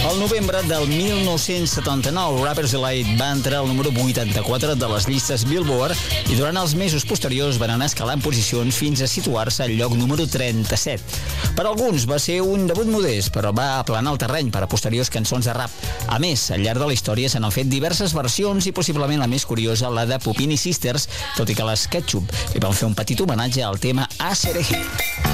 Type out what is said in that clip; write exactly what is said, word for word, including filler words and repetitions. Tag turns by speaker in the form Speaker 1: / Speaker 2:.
Speaker 1: El novembre del mil nou-cents setanta-nou, Rapper's Delight va entrar al número vuitanta-quatre de les llistes Billboard i durant els mesos posteriors van anar escalant posicions fins a situar-se al lloc número trenta-set. Per alguns va ser un debut modest, però va aplanar el terreny per a posteriors cançons de rap. A més, al llarg de la història se n'han fet diverses versions i possiblement la més curiosa, la de Puppini Sisters, tot i que les Ketchup li van fer un petit homenatge al tema A Seré Hit.